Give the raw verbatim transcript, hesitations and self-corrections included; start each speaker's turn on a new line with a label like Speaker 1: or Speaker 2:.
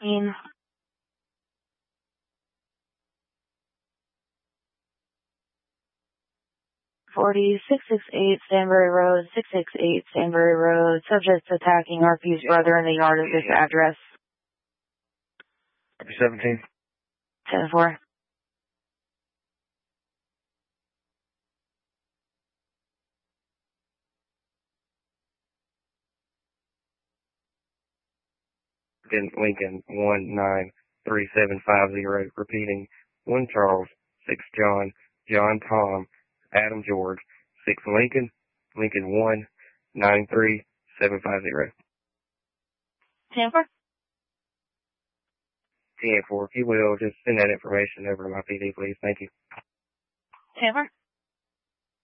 Speaker 1: scene. forty, six six eight, Stanbury Road, six six eight, Stanbury Road. Subject attacking R P's brother in the yard of this address.
Speaker 2: seventeen.
Speaker 1: ten four.
Speaker 2: Lincoln, one nine three seven five zero. Repeating, one Charles, six John, John Tom, Adam George, six Lincoln, Lincoln one nine three seven five zero.
Speaker 1: ten four.
Speaker 2: ten four, if you will, just send that information over to my P D, please. Thank you.
Speaker 1: ten four.